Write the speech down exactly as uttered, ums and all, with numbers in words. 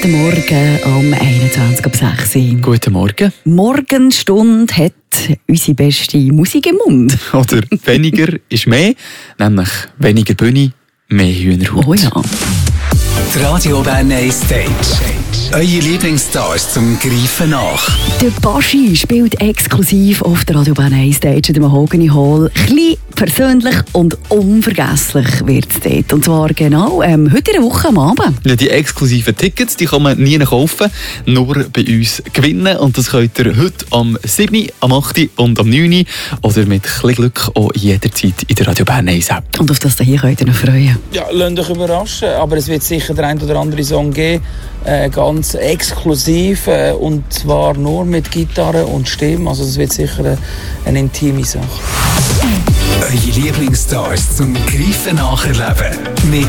Guten Morgen um einundzwanzig Uhr sechs. Guten Morgen. Morgenstunde hat unsere beste Musik im Mund. Oder weniger ist mehr, nämlich weniger Bühne, mehr Hühnerhaut. Oh ja. Die Radio Bern Stage. Eure Lieblingsstars zum Greifen nach. Der Baschi spielt exklusiv auf der Radio Bern Stage in der Mahogany Hall. Klein, persönlich und unvergesslich wird es dort. Und zwar genau ähm, heute in der Woche am Abend. Ja, die exklusiven Tickets die kann man nie kaufen, nur bei uns gewinnen. Und das könnt ihr heute am siebten, am achten und am neunten oder mit ein bisschen Glück auch jederzeit in der Radio Bern App. Und auf das hier könnt ihr noch freuen. Ja, lasst euch überraschen, aber es wird sicher der ein oder andere Song geben, äh, ganz exklusiv äh, und zwar nur mit Gitarre und Stimme, also es wird sicher eine, eine intime Sache. Eure Lieblingsstars zum Greifen nacherleben. Mit